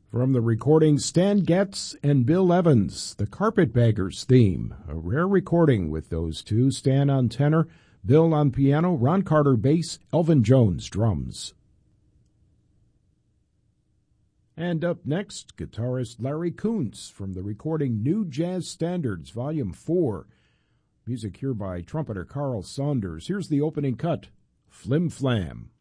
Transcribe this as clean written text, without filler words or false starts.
From the recording Stan Getz and Bill Evans, the Carpetbaggers theme, a rare recording with those two, Stan on tenor, Bill on piano, Ron Carter bass, Elvin Jones drums. And up next, guitarist Larry Koontz from the recording New Jazz Standards, Volume 4. Music here by trumpeter Carl Saunders. Here's the opening cut, Flim Flam.